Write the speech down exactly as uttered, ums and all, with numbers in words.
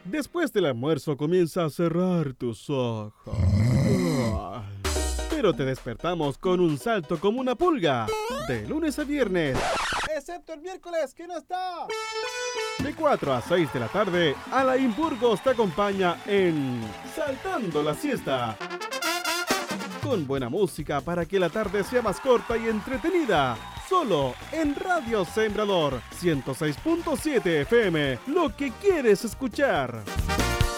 Después del almuerzo comienza a cerrar tus ojos. Pero te despertamos con un salto como una pulga. De lunes a viernes. Excepto el miércoles, que no está. De cuatro a seis de la tarde, Alain Burgos te acompaña en Saltando la Siesta. Con buena música para que la tarde sea más corta y entretenida. Solo en Radio Sembrador ciento seis punto siete F M. Lo que quieres escuchar.